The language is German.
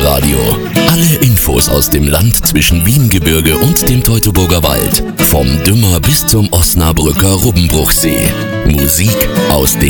Elbe-Radio. Alle Infos aus dem Land zwischen Wiengebirge und dem Teutoburger Wald. Vom Dümmer bis zum Osnabrücker Rubbenbruchsee. Musik aus dem